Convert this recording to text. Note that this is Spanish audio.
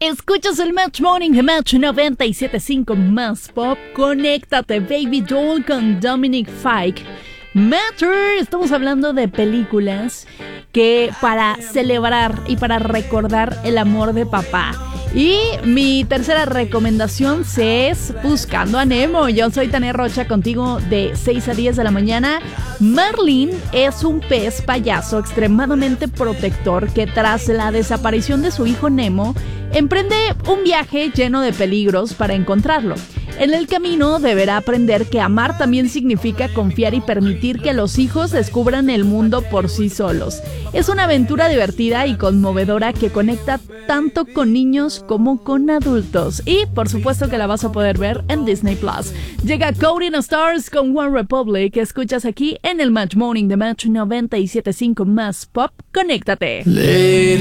Escuchas el Match Morning de Match 97.5 más pop. Conéctate, Baby Doll con Dominic Fike. Matter, estamos hablando de películas que para celebrar y para recordar el amor de papá. Y mi tercera recomendación es Buscando a Nemo. Yo soy Tania Rocha, contigo de 6 a 10 de la mañana. Marlin es un pez payaso extremadamente protector que tras la desaparición de su hijo Nemo, emprende un viaje lleno de peligros para encontrarlo. En el camino deberá aprender que amar también significa confiar y permitir que los hijos descubran el mundo por sí solos. Es una aventura divertida y conmovedora que conecta tanto con niños como con adultos. Y por supuesto que la vas a poder ver en Disney Plus. Llega Counting Stars con One Republic. Escuchas aquí en el Match Morning de Match 97.5 más pop. Conéctate. Lady